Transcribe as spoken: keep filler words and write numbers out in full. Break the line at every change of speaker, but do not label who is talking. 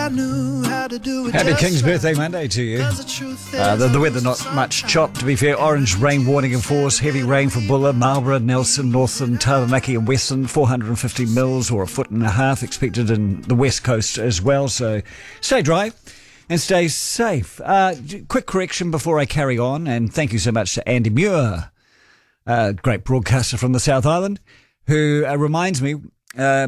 I knew how to do it.
Happy
just
King's
right.
Birthday Monday to you.
'Cause the truth
Uh,
is
the, the
I
weather
was
not
just
much
trying
chop, to be fair. Orange rain warning in force. Heavy rain for Buller, Marlborough, Nelson, Northland, Taranaki and Western. four hundred fifty mils or a foot and a half expected in the west coast as well. So stay dry and stay safe. Uh, quick correction before I carry on. And thank you so much to Andy Muir, a great broadcaster from the South Island, who uh, reminds me... Uh,